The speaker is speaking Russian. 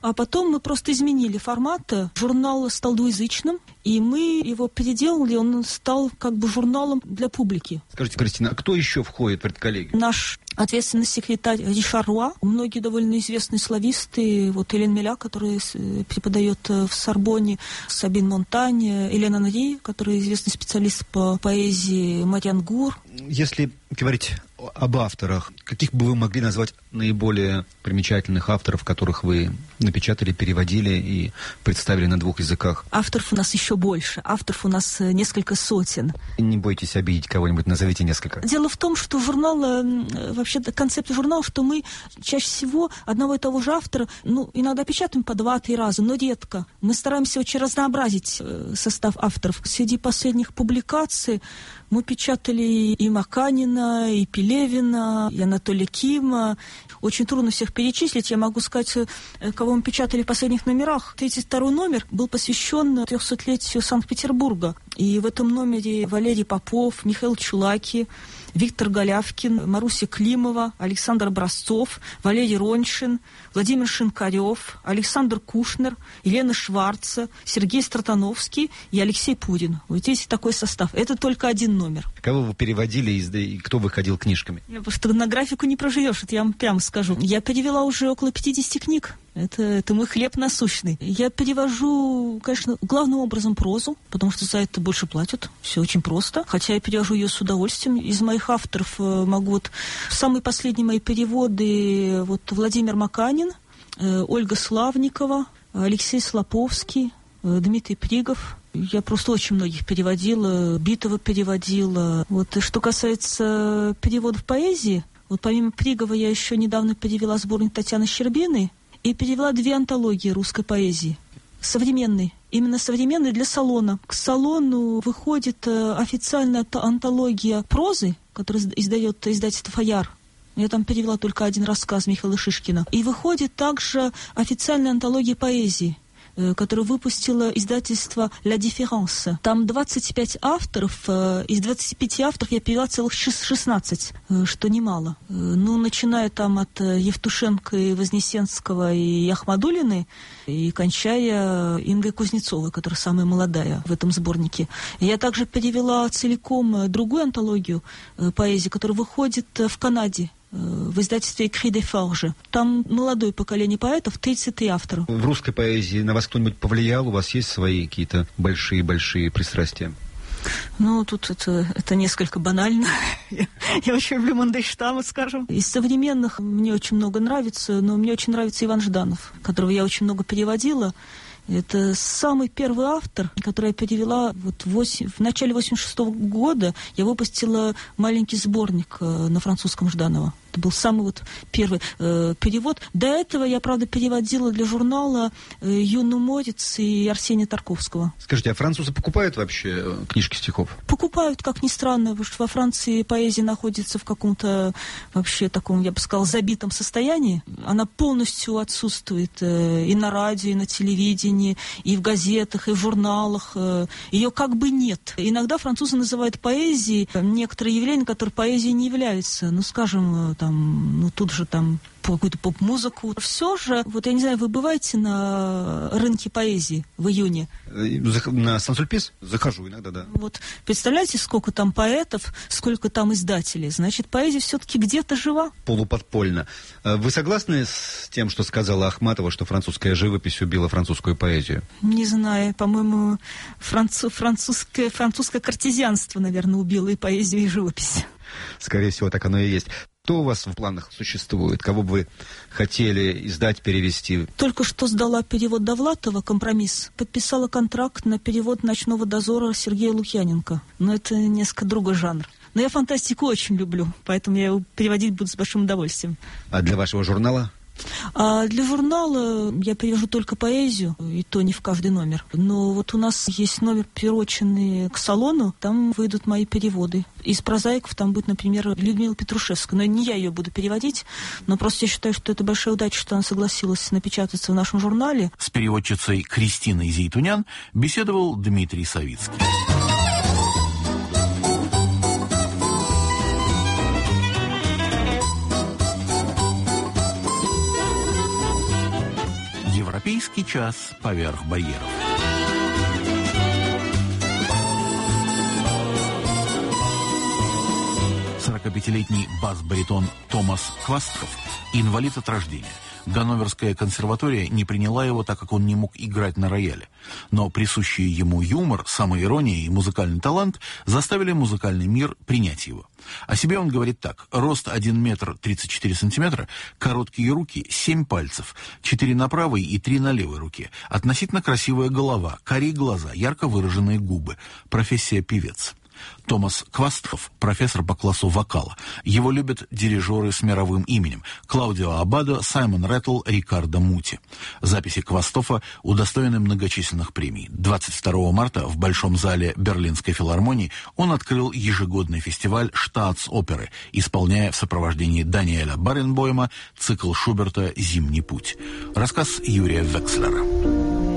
а потом мы просто изменили формат. Журнал стал двуязычным, и мы его переделали, он стал как бы журналом для публики. Скажите, Кристина, а кто еще входит в редколлегию? Наш ответственный секретарь Ришар Руа, многие довольно известные слависты, вот Элен Меля, которая преподает в Сорбонне, Сабин Монтань, Елена Нари, которая известный специалист по поэзии, Мариан Гур. Если говорить об авторах, каких бы вы могли назвать наиболее примечательных авторов, которых вы напечатали, переводили и представили на 2 языках? Авторов у нас еще больше. Авторов у нас несколько сотен. Не бойтесь обидеть кого-нибудь, назовите несколько. Дело в том, что журнал, вообще концепт журнала, что мы чаще всего одного и того же автора, иногда печатаем по 2-3 раза, но редко. Мы стараемся очень разнообразить состав авторов. Среди последних публикаций мы печатали и Маканина, и Пелевина, и Анатолия Кима. Очень трудно всех перечислить. Я могу сказать, кого мы печатали в последних номерах. 32-й номер был посвящен 300-летию Санкт-Петербурга. И в этом номере Валерий Попов, Михаил Чулаки, Виктор Голявкин, Маруся Климова, Александр Образцов, Валерий Роньшин, Владимир Шинкарев, Александр Кушнер, Елена Шварца, Сергей Стратановский и Алексей Пурин. Вот здесь такой состав. Это только один номер. Кого вы переводили и кто выходил книжками? Просто на графику не проживешь, это я вам прямо скажу. Я перевела уже около 50 книг. Это мой хлеб насущный. Я перевожу, конечно, главным образом прозу, потому что за это больше платят. Все очень просто. Хотя я перевожу ее с удовольствием. Из моих авторов могу самые последние мои переводы Владимир Маканин, Ольга Славникова, Алексей Слоповский, Дмитрий Пригов. Я просто очень многих переводила, Битова переводила. Что касается переводов поэзии, помимо Пригова я еще недавно перевела сборник Татьяны Щербиной и перевела 2 антологии русской поэзии. Современной. Именно современной для Салона. К Салону выходит официальная антология прозы, которую издает издательство «Фаяр». Я там перевела только 1 рассказ Михаила Шишкина. И выходит также официальная антология поэзии, которую выпустило издательство «La Différence». Там 25 авторов. Из 25 авторов я перевела целых 16, что немало. Начиная там от Евтушенко и Вознесенского и Ахмадуллиной, и кончая Ингой Кузнецовой, которая самая молодая в этом сборнике. Я также перевела целиком другую антологию поэзии, которая выходит в Канаде, в издательстве «Écrit des Forges». Там молодое поколение поэтов, 33 автора. В русской поэзии на вас кто-нибудь повлиял? У вас есть свои какие-то большие-большие пристрастия? Тут это несколько банально. Я очень люблю Мандельштама, скажем. Из современных мне очень много нравится, но мне очень нравится Иван Жданов, которого я очень много переводила. Это самый первый автор, который я перевела в начале 86-го года. Я выпустила маленький сборник на французском Жданова. Это был самый первый перевод. До этого я, правда, переводила для журнала Юну Морец и Арсения Тарковского. Скажите, а французы покупают вообще книжки стихов? Покупают, как ни странно, потому что во Франции поэзия находится в каком-то вообще таком, я бы сказала, забитом состоянии. Она полностью отсутствует и на радио, и на телевидении, и в газетах, и в журналах. Ее как бы нет. Иногда французы называют поэзией некоторые явления, которые поэзией не являются. Скажем, тут же какую-то поп-музыку. Все же, я не знаю, вы бываете на рынке поэзии в июне? На Сан-Сульпис захожу иногда, да. Представляете, сколько там поэтов, сколько там издателей. Значит, поэзия все-таки где-то жива. Полуподпольно. Вы согласны с тем, что сказала Ахматова, что французская живопись убила французскую поэзию? Не знаю. По-моему, французское картезианство, наверное, убило и поэзию, и живопись. Скорее всего, так оно и есть. Кто у вас в планах существует? Кого бы вы хотели издать, перевести? Только что сдала перевод Довлатова «Компромисс». Подписала контракт на перевод «Ночного дозора» Сергея Лукьяненко. Но это несколько другой жанр. Но я фантастику очень люблю, поэтому я его переводить буду с большим удовольствием. А для вашего журнала? А для журнала я перевожу только поэзию, и то не в каждый номер. Но у нас есть номер, приуроченный к Салону, там выйдут мои переводы. Из прозаиков там будет, например, Людмила Петрушевская. Но не я ее буду переводить, но просто я считаю, что это большая удача, что она согласилась напечататься в нашем журнале. С переводчицей Кристиной Зейтунян беседовал Дмитрий Савицкий. Европейский час поверх барьеров. Пятилетний бас-баритон Томас Квастхоф – инвалид от рождения. Ганноверская консерватория не приняла его, так как он не мог играть на рояле. Но присущие ему юмор, самоирония и музыкальный талант заставили музыкальный мир принять его. О себе он говорит так: рост 1 метр 34 сантиметра, короткие руки, 7 пальцев, 4 на правой и 3 на левой руке, относительно красивая голова, карие глаза, ярко выраженные губы, профессия певец. Томас Квастхоф – профессор по классу вокала. Его любят дирижеры с мировым именем – Клаудио Аббадо, Саймон Рэттл, Рикардо Мути. Записи Квастхофа удостоены многочисленных премий. 22 марта в Большом зале Берлинской филармонии он открыл ежегодный фестиваль Штаатс-оперы, исполняя в сопровождении Даниэля Баренбойма цикл Шуберта «Зимний путь». Рассказ Юрия Векслера.